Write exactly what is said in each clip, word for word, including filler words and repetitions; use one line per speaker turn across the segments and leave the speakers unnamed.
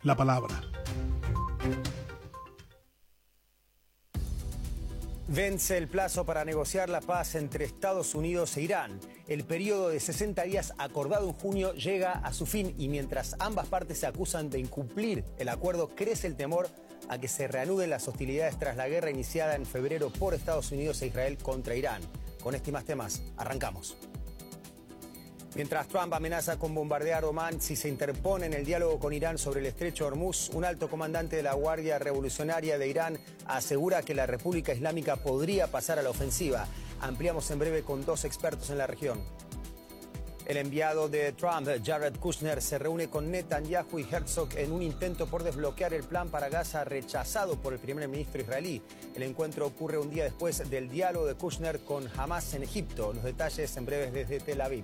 la palabra.
Vence el plazo para negociar la paz entre Estados Unidos e Irán. El periodo de sesenta días acordado en junio llega a su fin y mientras ambas partes se acusan de incumplir el acuerdo, crece el temor a que se reanuden las hostilidades tras la guerra iniciada en febrero por Estados Unidos e Israel contra Irán. Con este y más temas, arrancamos. Mientras Trump amenaza con bombardear Omán si se interpone en el diálogo con Irán sobre el estrecho de Hormuz, un alto comandante de la Guardia Revolucionaria de Irán asegura que la República Islámica podría pasar a la ofensiva. Ampliamos en breve con dos expertos en la región. El enviado de Trump, Jared Kushner, se reúne con Netanyahu y Herzog en un intento por desbloquear el plan para Gaza rechazado por el primer ministro israelí. El encuentro ocurre un día después del diálogo de Kushner con Hamas en Egipto. Los detalles en breves desde Tel Aviv.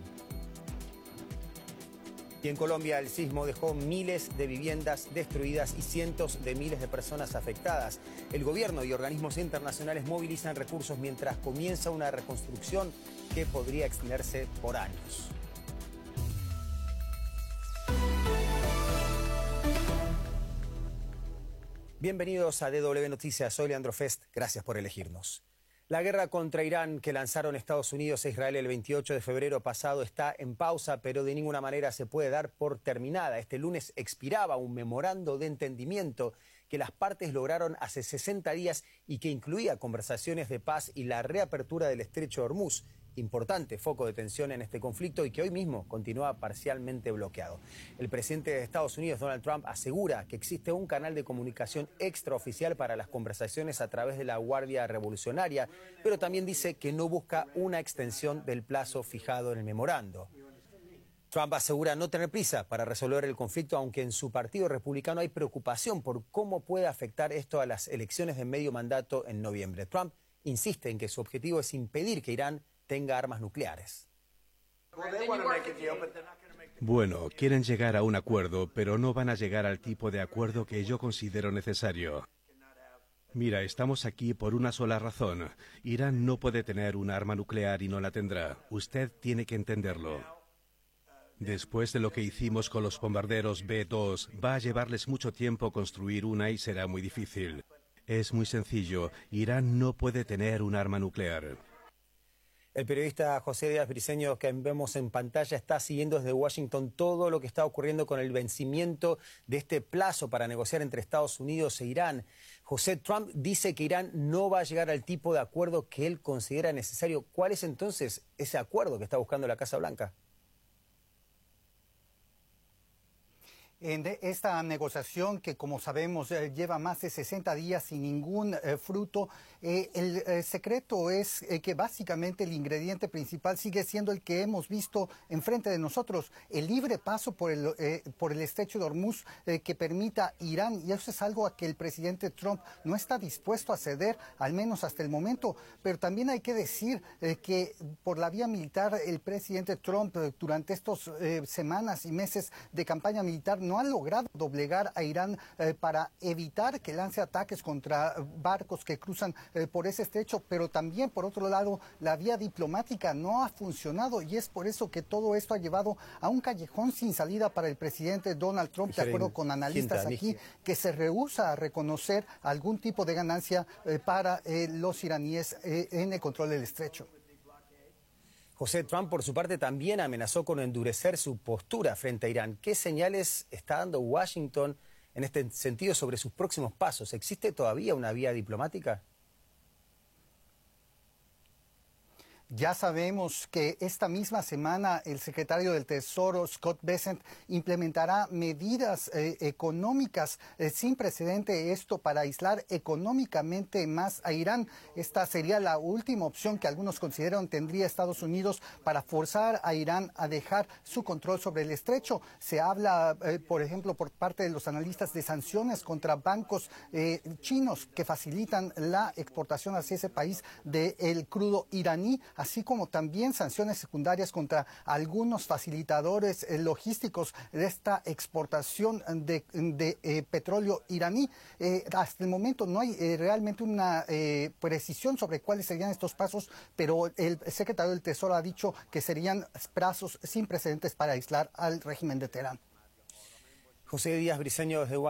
Y en Colombia el sismo dejó miles de viviendas destruidas y cientos de miles de personas afectadas. El gobierno y organismos internacionales movilizan recursos mientras comienza una reconstrucción que podría extenderse por años. Bienvenidos a D W Noticias, soy Leandro Fest, gracias por elegirnos. La guerra contra Irán que lanzaron Estados Unidos e Israel el veintiocho de febrero pasado está en pausa, pero de ninguna manera se puede dar por terminada. Este lunes expiraba un memorando de entendimiento que las partes lograron hace sesenta días y que incluía conversaciones de paz y la reapertura del estrecho de Hormuz, importante foco de tensión en este conflicto y que hoy mismo continúa parcialmente bloqueado. El presidente de Estados Unidos, Donald Trump, asegura que existe un canal de comunicación extraoficial para las conversaciones a través de la Guardia Revolucionaria, pero también dice que no busca una extensión del plazo fijado en el memorando. Trump asegura no tener prisa para resolver el conflicto, aunque en su partido republicano hay preocupación por cómo puede afectar esto a las elecciones de medio mandato en noviembre. Trump insiste en que su objetivo es impedir que Irán tenga armas nucleares.
Bueno, quieren llegar a un acuerdo, pero no van a llegar al tipo de acuerdo que yo considero necesario. Mira, estamos aquí por una sola razón. Irán no puede tener un arma nuclear y no la tendrá. Usted tiene que entenderlo. Después de lo que hicimos con los bombarderos B dos, va a llevarles mucho tiempo construir una y será muy difícil. Es muy sencillo. Irán no puede tener un arma nuclear.
El periodista José Díaz Briceño, que vemos en pantalla, está siguiendo desde Washington todo lo que está ocurriendo con el vencimiento de este plazo para negociar entre Estados Unidos e Irán. José, Trump dice que Irán no va a llegar al tipo de acuerdo que él considera necesario. ¿Cuál es entonces ese acuerdo que está buscando la Casa Blanca?
En esta negociación que, como sabemos, eh, lleva más de sesenta días sin ningún eh, fruto, eh, el eh, secreto es eh, que básicamente el ingrediente principal sigue siendo el que hemos visto enfrente de nosotros, el libre paso por el, eh, por el estrecho de Hormuz eh, que permita Irán, y eso es algo a que el presidente Trump no está dispuesto a ceder, al menos hasta el momento. Pero también hay que decir eh, que por la vía militar el presidente Trump eh, durante estas eh, semanas y meses de campaña militar no ha logrado doblegar a Irán eh, para evitar que lance ataques contra barcos que cruzan eh, por ese estrecho, pero también, por otro lado, la vía diplomática no ha funcionado y es por eso que todo esto ha llevado a un callejón sin salida para el presidente Donald Trump, de acuerdo con analistas aquí, que se rehúsa a reconocer algún tipo de ganancia eh, para eh, los iraníes eh, en el control del estrecho.
José, Trump, por su parte, también amenazó con endurecer su postura frente a Irán. ¿Qué señales está dando Washington en este sentido sobre sus próximos pasos? ¿Existe todavía una vía diplomática?
Ya sabemos que esta misma semana el secretario del Tesoro, Scott Bessent, implementará medidas eh, económicas eh, sin precedente, esto para aislar económicamente más a Irán. Esta sería la última opción que algunos consideran tendría Estados Unidos para forzar a Irán a dejar su control sobre el estrecho. Se habla, eh, por ejemplo, por parte de los analistas de sanciones contra bancos eh, chinos que facilitan la exportación hacia ese país del crudo iraní, así como también sanciones secundarias contra algunos facilitadores eh, logísticos de esta exportación de, de eh, petróleo iraní. Eh, hasta el momento no hay eh, realmente una eh, precisión sobre cuáles serían estos pasos, pero el secretario del Tesoro ha dicho que serían plazos sin precedentes para aislar al régimen de Teherán.
José Díaz Briceño desde